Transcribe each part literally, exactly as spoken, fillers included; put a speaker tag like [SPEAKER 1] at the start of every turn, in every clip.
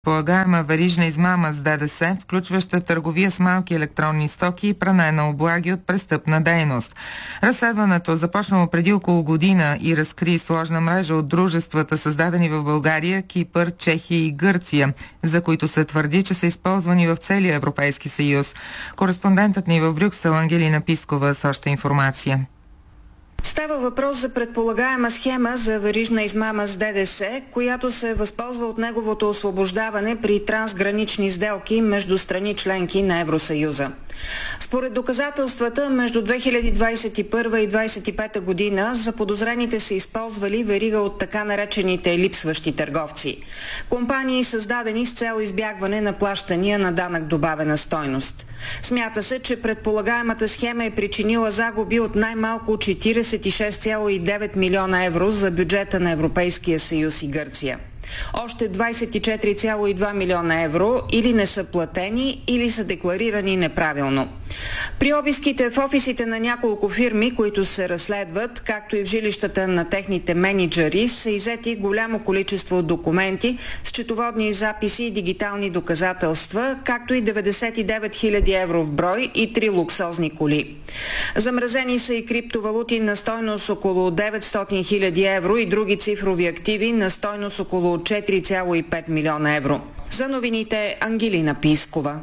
[SPEAKER 1] Полагаема верижна измама с ДДС, включваща търговия с малки електронни стоки и пране на облаги от престъпна дейност. Разследването, започнало преди около година и разкри сложна мрежа от дружествата, създадени в България, Кипър, Чехия и Гърция, за които се твърди, че са използвани в целия Европейски съюз. Кореспондентът ни в Брюксел Ангелина Пискова с още информация.
[SPEAKER 2] Става въпрос за предполагаема схема за верижна измама с ДДС, която се възползва от неговото освобождаване при трансгранични сделки между страни членки на Евросъюза. Според доказателствата, между две хиляди двадесет и първа и две хиляди двадесет и пета година заподозрените са използвали верига от така наречените липсващи търговци. Компании, създадени с цел избягване на плащания на данък добавена стойност. Смята се, че предполагаемата схема е причинила загуби от най-малко четиридесет и шест цяло и девет милиона евро за бюджета на Европейския съюз и Гърция. Още двадесет и четири цяло и два милиона евро или не са платени, или са декларирани неправилно. При обиските в офисите на няколко фирми, които се разследват, както и в жилищата на техните мениджъри, са иззети голямо количество документи, счетоводни записи и дигитални доказателства, както и деветдесет и девет хиляди евро в брой и три луксозни коли. Замразени са и криптовалути на стойност около деветстотин хиляди евро и други цифрови активи на стойност около четири цяло и пет милиона евро. За новините Ангелина Пискова.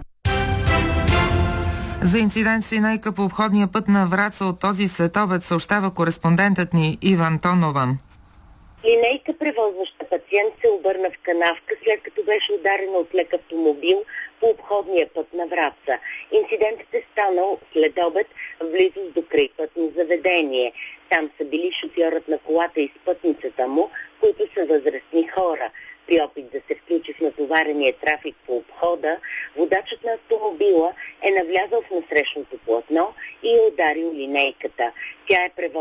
[SPEAKER 1] За инцидент с линейка по обходния път на Враца от този следобед съобщава кореспондентът ни Иван Тонова.
[SPEAKER 3] Линейка, превозваща пациент, се обърна в канавка, след като беше ударена от лек автомобил по обходния път на Враца. Инцидентът е станал след обед в близост до крайпътно заведение. Там са били шофьорът на колата и спътницата му, които са възрастни хора. При опит да се включи в натоварения трафик по обхода, водачът на автомобила е навлязъл в насрещното платно и е ударил линейката. Тя е превозваща